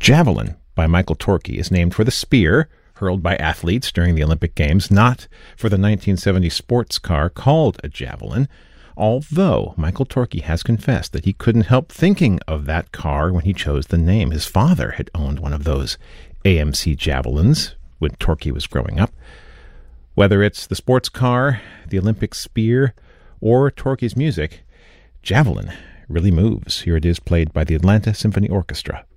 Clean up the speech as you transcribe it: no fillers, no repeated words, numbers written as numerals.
Javelin by Michael Torke is named for the spear hurled by athletes during the Olympic Games, not for the 1970 sports car called a Javelin, although Michael Torke has confessed that he couldn't help thinking of that car when he chose the name. His father had owned one of those AMC Javelins when Torke was growing up. Whether it's the sports car, the Olympic spear, or Torke's music, Javelin really moves. Here it is, played by the Atlanta Symphony Orchestra.